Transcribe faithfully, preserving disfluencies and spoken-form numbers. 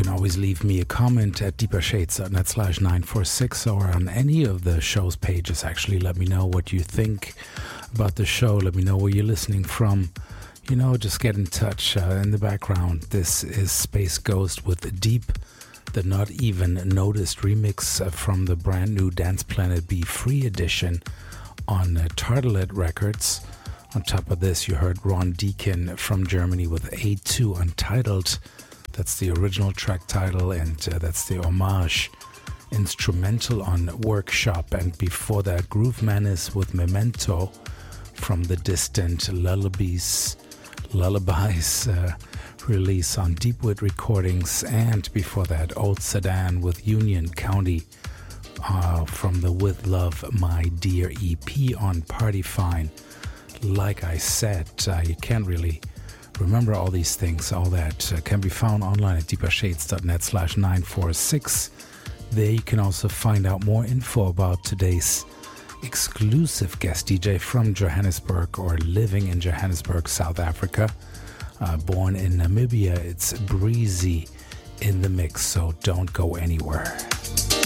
can always leave me a comment at deepershades.net slash 946 or on any of the show's pages. Actually, let me know what you think about the show. Let me know where you're listening from. You know, just get in touch. Uh, in the background, this is Space Ghost with Deep, the Not Even Noticed remix uh, from the brand new Dance Planet B Free edition on uh, Tartelet Records. On top of this, you heard Ron Deacon from Germany with A two Untitled. That's the original track title, and uh, that's the homage instrumental on Workshop. And before that, Groove Menace with Memento from the Distant Lullabies, Lullabies uh, release on Deepwood Recordings. And before that, Old Sedan with Union County uh, from the With Love My Dear E P on Party Fine. Like I said, uh, you can't really remember all these things. All that uh, can be found online at deepershades.net slash 946. There you can also find out more info about today's exclusive guest D J from Johannesburg, or living in Johannesburg, South Africa. Uh, born in Namibia, it's Breezy in the mix, so don't go anywhere.